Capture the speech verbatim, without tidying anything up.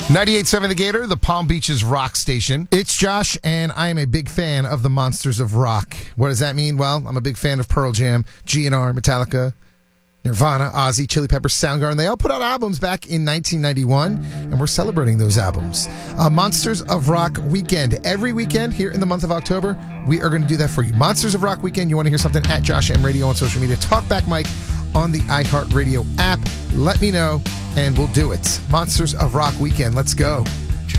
ninety-eight point seven The Gator, the Palm Beaches rock station. It's Josh, and I am a big fan of the Monsters of Rock. What does that mean? Well, I'm a big fan of Pearl Jam, G N R, Metallica, Nirvana, Ozzy, Chili Peppers, Soundgarden. They all put out albums back in nineteen ninety-one, and we're celebrating those albums. Uh, Monsters of Rock Weekend. Every weekend here in the month of October, we are going to do that for you. Monsters of Rock Weekend. You want to hear something? At Josh M Radio on social media. Talkback Mike on the iHeartRadio app. Let me know, and we'll do it. Monsters of Rock Weekend. Let's go.